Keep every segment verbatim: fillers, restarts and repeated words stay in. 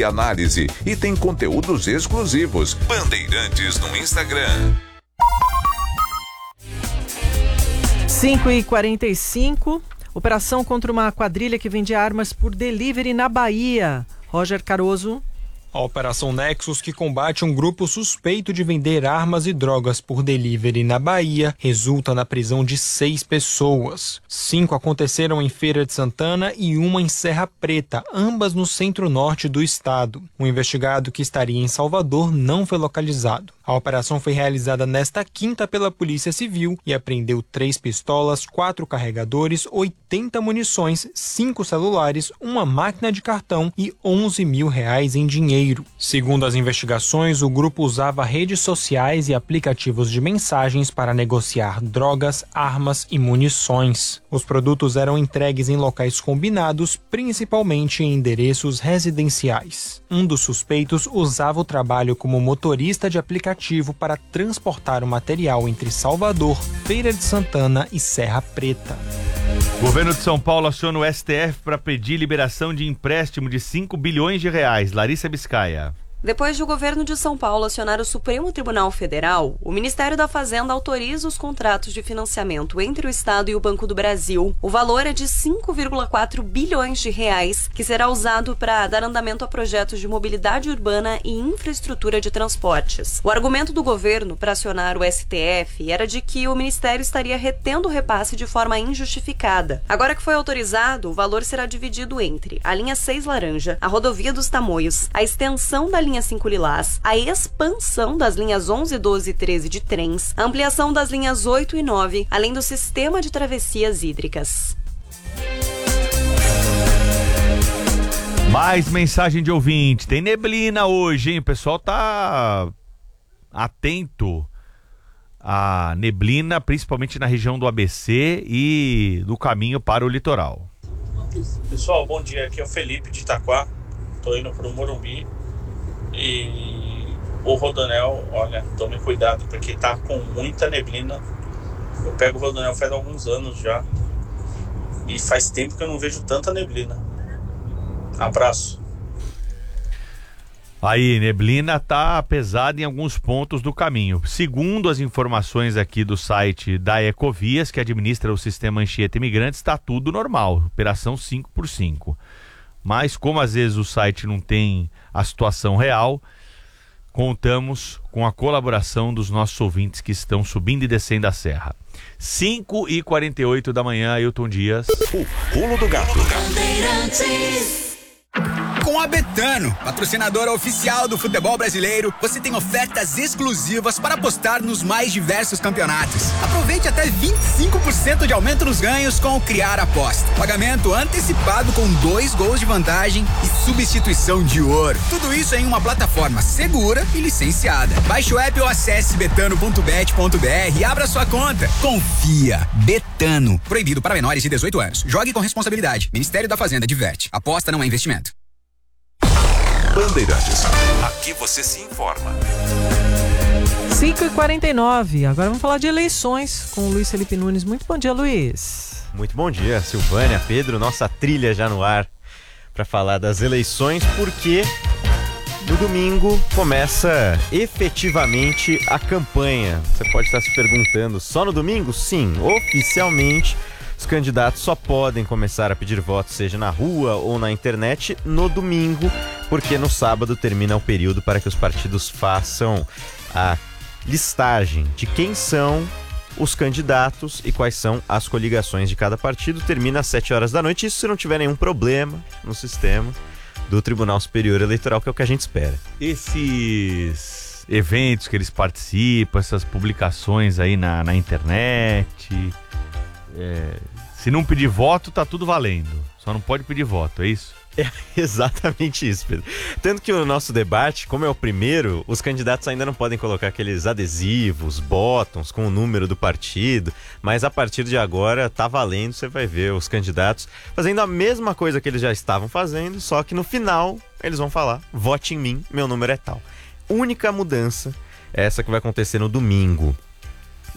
Análise e tem conteúdos exclusivos. Bandeirantes no Instagram. cinco e quarenta e cinco. Operação contra uma quadrilha que vende armas por delivery na Bahia. Roger Caroso. A Operação Nexus, que combate um grupo suspeito de vender armas e drogas por delivery na Bahia, resulta na prisão de seis pessoas. Cinco aconteceram em Feira de Santana e uma em Serra Preta, ambas no centro-norte do estado. O investigado, que estaria em Salvador, não foi localizado. A operação foi realizada nesta quinta pela Polícia Civil e apreendeu três pistolas, quatro carregadores, oitenta munições, cinco celulares, uma máquina de cartão e onze mil reais em dinheiro. Segundo as investigações, o grupo usava redes sociais e aplicativos de mensagens para negociar drogas, armas e munições. Os produtos eram entregues em locais combinados, principalmente em endereços residenciais. Um dos suspeitos usava o trabalho como motorista de aplicativo para transportar o material entre Salvador, Feira de Santana e Serra Preta. O governo de São Paulo aciona o S T F para pedir liberação de empréstimo de cinco bilhões de reais. Larissa Biscaia. Depois de o governo de São Paulo acionar o Supremo Tribunal Federal, o Ministério da Fazenda autoriza os contratos de financiamento entre o Estado e o Banco do Brasil. O valor é de cinco vírgula quatro bilhões de reais, que será usado para dar andamento a projetos de mobilidade urbana e infraestrutura de transportes. O argumento do governo para acionar o S T F era de que o Ministério estaria retendo o repasse de forma injustificada. Agora que foi autorizado, o valor será dividido entre a linha seis Laranja, a rodovia dos Tamoios, a extensão da linha linha cinco Lilás, a expansão das linhas onze, doze e treze de trens, a ampliação das linhas oito e nove, além do sistema de travessias hídricas. Mais mensagem de ouvinte. Tem neblina hoje, hein? O pessoal tá atento à neblina, principalmente na região do A B C e do caminho para o litoral. Pessoal, bom dia. Aqui é o Felipe de Itaquá. Tô indo pro Morumbi. E o Rodoanel, olha, tome cuidado, porque tá com muita neblina. Eu pego o Rodoanel faz alguns anos já. E faz tempo que eu não vejo tanta neblina. Abraço. Aí, neblina tá pesada em alguns pontos do caminho. Segundo as informações aqui do site da Ecovias, que administra o sistema Anchieta Imigrantes, está tudo normal, operação cinco por cinco. Mas como às vezes o site não tem a situação real, contamos com a colaboração dos nossos ouvintes que estão subindo e descendo a serra. cinco e quarenta e oito da manhã, Ailton Dias. O Pulo do Gato. Com a Betano, patrocinadora oficial do futebol brasileiro, você tem ofertas exclusivas para apostar nos mais diversos campeonatos. Aproveite até vinte e cinco por cento de aumento nos ganhos com o Criar Aposta. Pagamento antecipado com dois gols de vantagem e substituição de ouro. Tudo isso em uma plataforma segura e licenciada. Baixe o app ou acesse betano ponto bet ponto br e abra sua conta. Confia. Betano. Proibido para menores de dezoito anos. Jogue com responsabilidade. Ministério da Fazenda diverte. Aposta não é investimento. Bandeirantes. Aqui você se informa. cinco e quarenta e nove. Agora vamos falar de eleições com o Luiz Felipe Nunes. Muito bom dia, Luiz. Muito bom dia, Silvânia, Pedro. Nossa trilha já no ar para falar das eleições, porque no domingo começa efetivamente a campanha. Você pode estar se perguntando, só no domingo? Sim, oficialmente. Os candidatos só podem começar a pedir votos, seja na rua ou na internet, no domingo, porque no sábado termina o período para que os partidos façam a listagem de quem são os candidatos e quais são as coligações de cada partido. Termina às sete horas da noite, isso se não tiver nenhum problema no sistema do Tribunal Superior Eleitoral, que é o que a gente espera. Esses eventos que eles participam, essas publicações aí na, na internet... É, se não pedir voto, tá tudo valendo. Só não pode pedir voto, é isso? É exatamente isso, Pedro. Tanto que o nosso debate, como é o primeiro, os candidatos ainda não podem colocar aqueles adesivos, botões com o número do partido, mas a partir de agora tá valendo, você vai ver os candidatos fazendo a mesma coisa que eles já estavam fazendo, só que no final eles vão falar: vote em mim, meu número é tal. Única mudança é essa que vai acontecer no domingo.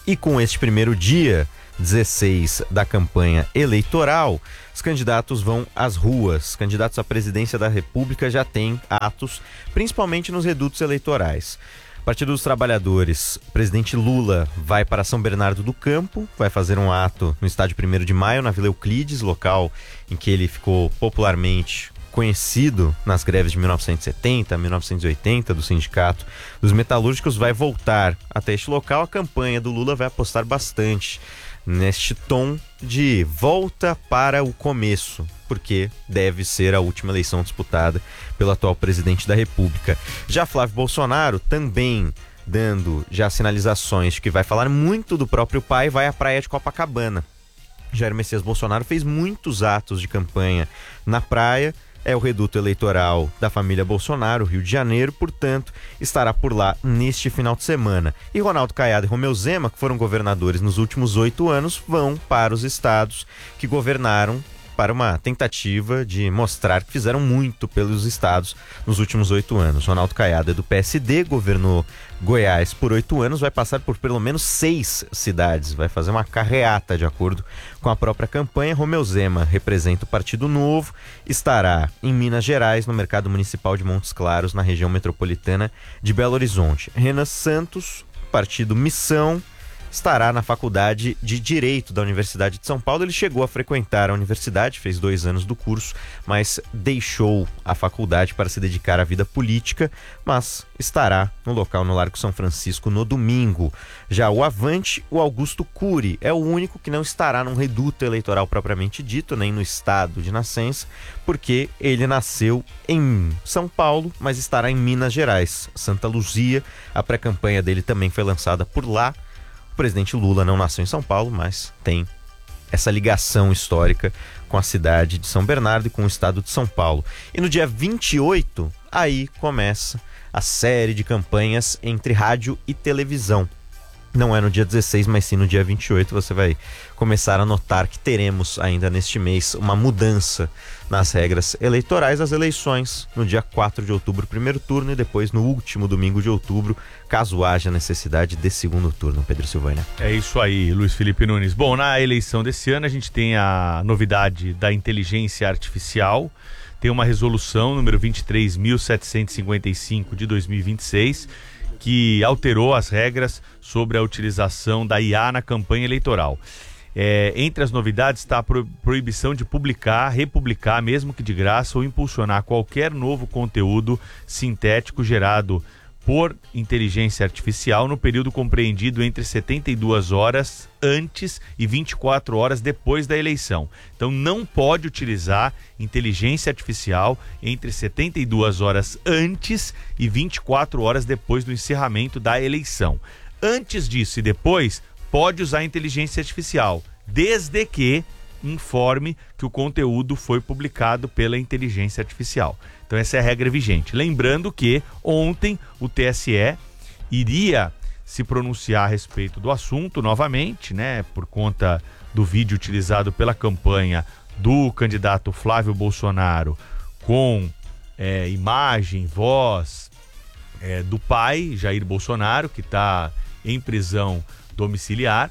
E com este primeiro dia, dezesseis, da campanha eleitoral, os candidatos vão às ruas. Candidatos à presidência da República já têm atos, principalmente nos redutos eleitorais. Partido dos Trabalhadores, o presidente Lula vai para São Bernardo do Campo, vai fazer um ato no estádio primeiro de maio, na Vila Euclides, local em que ele ficou popularmente conhecido nas greves de mil novecentos e setenta, mil novecentos e oitenta do Sindicato dos Metalúrgicos. Vai voltar até este local. A campanha do Lula vai apostar bastante neste tom de volta para o começo, porque deve ser a última eleição disputada pelo atual presidente da República. Já Flávio Bolsonaro, também dando já sinalizações de que vai falar muito do próprio pai, vai à praia de Copacabana. Jair Messias Bolsonaro fez muitos atos de campanha na praia. É o reduto eleitoral da família Bolsonaro, Rio de Janeiro, portanto, estará por lá neste final de semana. E Ronaldo Caiado e Romeu Zema, que foram governadores nos últimos oito anos, vão para os estados que governaram, para uma tentativa de mostrar que fizeram muito pelos estados nos últimos oito anos. Ronaldo Caiado é do P S D, governou Goiás por oito anos, vai passar por pelo menos seis cidades, vai fazer uma carreata de acordo com a própria campanha. Romeu Zema representa o Partido Novo, estará em Minas Gerais, no Mercado Municipal de Montes Claros, na região metropolitana de Belo Horizonte. Renan Santos, Partido Missão, estará na Faculdade de Direito da Universidade de São Paulo. Ele chegou a frequentar a universidade, fez dois anos do curso, mas deixou a faculdade para se dedicar à vida política, mas estará no local no Largo São Francisco no domingo. Já o Avante, o Augusto Cury, é o único que não estará num reduto eleitoral propriamente dito, nem no estado de nascença, porque ele nasceu em São Paulo, mas estará em Minas Gerais, Santa Luzia. A pré-campanha dele também foi lançada por lá. O presidente Lula não nasceu em São Paulo, mas tem essa ligação histórica com a cidade de São Bernardo e com o estado de São Paulo. E no dia vinte e oito, aí começa a série de campanhas entre rádio e televisão. Não é no dia dezesseis, mas sim no dia vinte e oito. Você vai começar a notar que teremos ainda neste mês uma mudança nas regras eleitorais. As eleições no dia quatro de outubro, primeiro turno, e depois no último domingo de outubro, caso haja necessidade de segundo turno. Pedro Silvânia. É isso aí, Luiz Felipe Nunes. Bom, na eleição desse ano a gente tem a novidade da inteligência artificial. Tem uma resolução número vinte e três mil setecentos e cinquenta e cinco de dois mil e vinte e seis, que alterou as regras sobre a utilização da I A na campanha eleitoral. É, entre as novidades está a pro, proibição de publicar, republicar, mesmo que de graça, ou impulsionar qualquer novo conteúdo sintético gerado por inteligência artificial no período compreendido entre setenta e duas horas antes e vinte e quatro horas depois da eleição. Então não pode utilizar inteligência artificial entre setenta e duas horas antes e vinte e quatro horas depois do encerramento da eleição. Antes disso e depois, pode usar inteligência artificial, desde que informe que o conteúdo foi publicado pela inteligência artificial. Então essa é a regra vigente. Lembrando que ontem o T S E iria se pronunciar a respeito do assunto novamente, né, por conta do vídeo utilizado pela campanha do candidato Flávio Bolsonaro com é, imagem, voz é, do pai, Jair Bolsonaro, que está em prisão domiciliar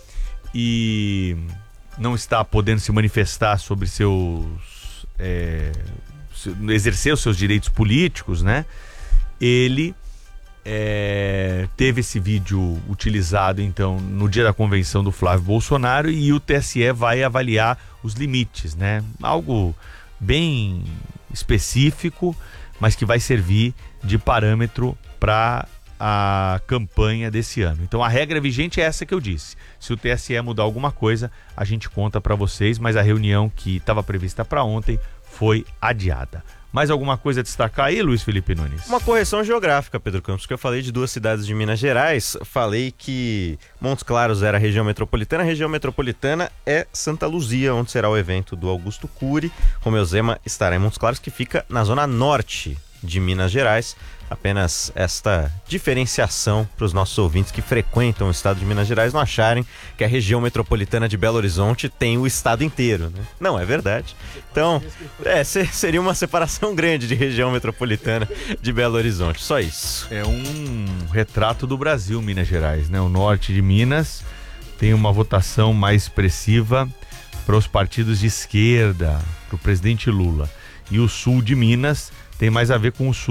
e não está podendo se manifestar sobre seus... É, exercer os seus direitos políticos, né? Ele é, teve esse vídeo utilizado, então, no dia da convenção do Flávio Bolsonaro, e o T S E vai avaliar os limites, né? Algo bem específico, mas que vai servir de parâmetro para a campanha desse ano. Então a regra vigente é essa que eu disse. Se o T S E mudar alguma coisa, a gente conta para vocês, mas a reunião que estava prevista para ontem foi adiada. Mais alguma coisa a destacar aí, Luiz Felipe Nunes? Uma correção geográfica, Pedro Campos, que eu falei de duas cidades de Minas Gerais. Falei que Montes Claros era a região metropolitana. A região metropolitana é Santa Luzia, onde será o evento do Augusto Cury. Romeu Zema estará em Montes Claros, que fica na zona norte de Minas Gerais. Apenas esta diferenciação para os nossos ouvintes que frequentam o estado de Minas Gerais não acharem que a região metropolitana de Belo Horizonte tem o estado inteiro, né? Não, é verdade. Então, é, seria uma separação grande de região metropolitana de Belo Horizonte, só isso. É um retrato do Brasil, Minas Gerais, né? O norte de Minas tem uma votação mais expressiva para os partidos de esquerda, para o presidente Lula. E o sul de Minas tem mais a ver com o sul